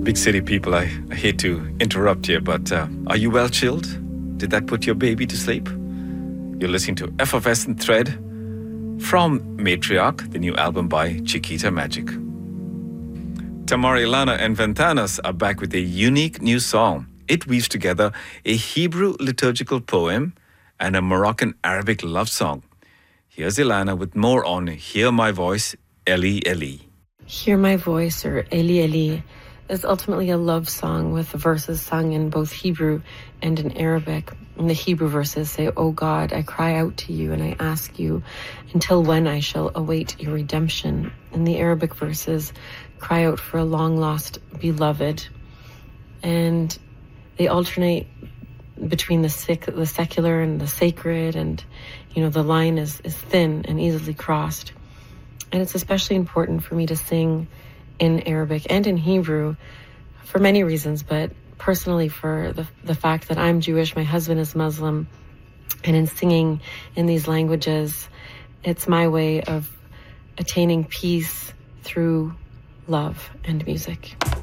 Big city people, I hate to interrupt you, but are you well chilled? Did that put your baby to sleep? You're listening to Effervescent Thread from Matriarch, the new album by Chiquita Magic. Tamari Lana and Ventanas are back with a unique new song. It weaves together a Hebrew liturgical poem and a Moroccan Arabic love song. Here's Ilana with more on Hear My Voice, Eli Eli. Hear My Voice, or Eli Eli, is ultimately a love song with verses sung in both Hebrew and in Arabic. And the Hebrew verses say, "O God, I cry out to you and I ask you, until when I shall await your redemption." And the Arabic verses cry out for a long-lost beloved. And they alternate between the secular and the sacred, and, the line is thin and easily crossed. And it's especially important for me to sing in Arabic and in Hebrew for many reasons, but personally for the fact that I'm Jewish, my husband is Muslim, and in singing in these languages, it's my way of attaining peace through love and music.